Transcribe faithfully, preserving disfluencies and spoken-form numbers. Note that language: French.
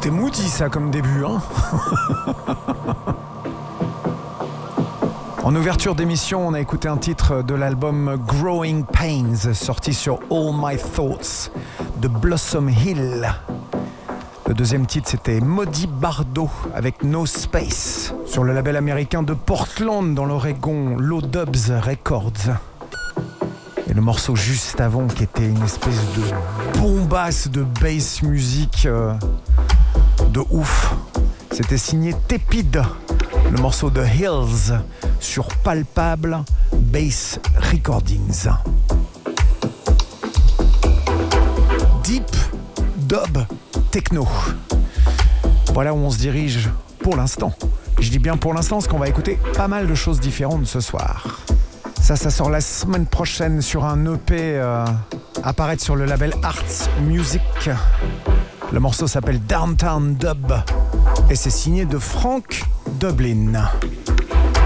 C'était moody ça comme début, hein. En ouverture d'émission, on a écouté un titre de l'album Growing Pains, sorti sur All My Thoughts de Blossom Hill. Le deuxième titre, c'était Maudit Bardot avec No Space, sur le label américain de Portland dans l'Oregon, Low Dubs Records. Et le morceau juste avant, qui était une espèce de bombasse de bass music euh, de ouf, c'était signé Tepid, le morceau de Hills sur Palpable Bass Recordings. Deep Dub Techno. Voilà où on se dirige pour l'instant. Je dis bien pour l'instant parce qu'on va écouter pas mal de choses différentes ce soir. Ça, ça sort la semaine prochaine sur un E P euh, apparaître sur le label Arts Music. Le morceau s'appelle Downtown Dub et c'est signé de Frank Dublin.